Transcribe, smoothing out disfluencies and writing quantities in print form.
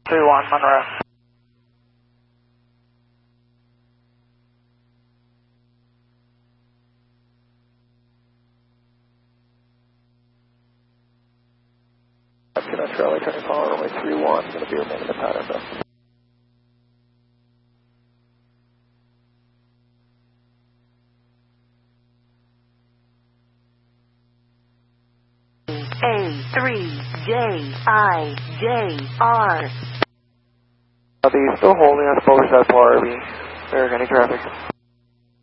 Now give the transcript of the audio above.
31 Monroe. Charlie, turning caller, runway 31, going to be remaining the pattern though. A3JIJR. Still holding us, forward side RV. There, any traffic.